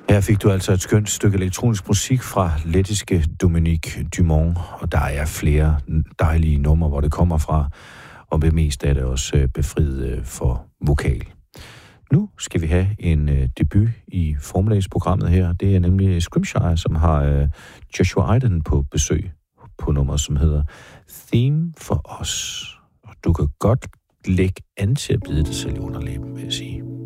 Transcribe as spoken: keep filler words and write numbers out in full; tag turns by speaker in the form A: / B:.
A: Her fik du altså et skønt stykke elektronisk musik fra lettiske Dominique Dumont, og der er flere dejlige numre, hvor det kommer fra, og med mest er det også befriet for vokal. Nu skal vi have en uh, debut i formiddagsprogrammet her. Det er nemlig Scrimshire, som har uh, Joshua Aiden på besøg på nummer, som hedder Theme for Us. Og du kan godt lægge an til at bide dig selv under læben, vil jeg sige.